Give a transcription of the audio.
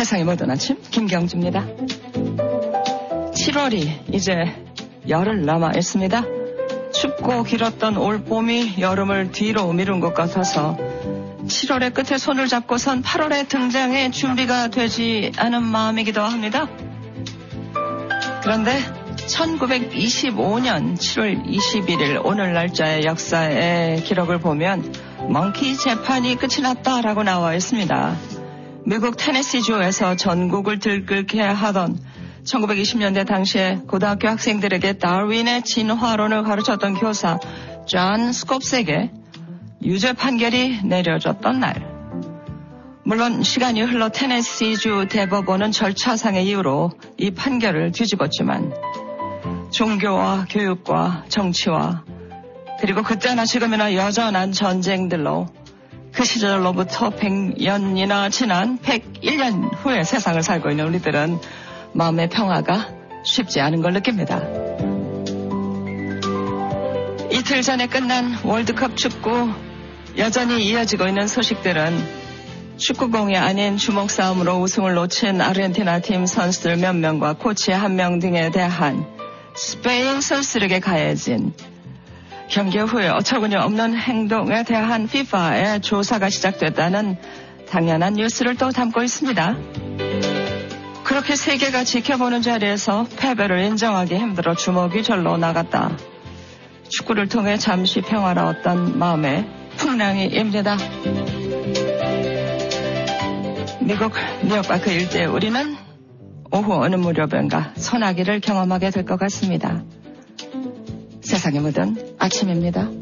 세상의 모든 아침 김경주입니다. 7월이 이제 열흘 남아 있습니다. 춥고 길었던 올 봄이 여름을 뒤로 미룬 것 같아서 7월의 끝에 손을 잡고선 8월의 등장에 준비가 되지 않은 마음이기도 합니다. 그런데 1925년 7월 21일 오늘 날짜의 역사의 기록을 보면 멍키 재판이 끝이 났다라고 나와 있습니다. 미국 테네시주에서 전국을 들끓게 하던 1920년대 당시에 고등학교 학생들에게 다윈의 진화론을 가르쳤던 교사 존 스콥스에게 유죄 판결이 내려졌던 날. 물론 시간이 흘러 테네시주 대법원은 절차상의 이유로 이 판결을 뒤집었지만 종교와 교육과 정치와 그리고 그때나 지금이나 여전한 전쟁들로 그 시절로부터 100년이나 지난 101년 후의 세상을 살고 있는 우리들은 마음의 평화가 쉽지 않은 걸 느낍니다. 이틀 전에 끝난 월드컵 축구 여전히 이어지고 있는 소식들은 축구공이 아닌 주먹 싸움으로 우승을 놓친 아르헨티나 팀 선수들 몇 명과 코치 한 명 등에 대한 스페인 선수들에게 가해진 경기 후에 어처구니 없는 행동에 대한 FIFA의 조사가 시작됐다는 당연한 뉴스를 또 담고 있습니다. 그렇게 세계가 지켜보는 자리에서 패배를 인정하기 힘들어 주먹이 절로 나갔다. 축구를 통해 잠시 평화로웠던 마음에 풍랑이 입니다. 미국 뉴욕과 그 일대에 우리는 오후 어느 무렵인가 소나기를 경험하게 될 것 같습니다. 세상에 묻은 아침입니다.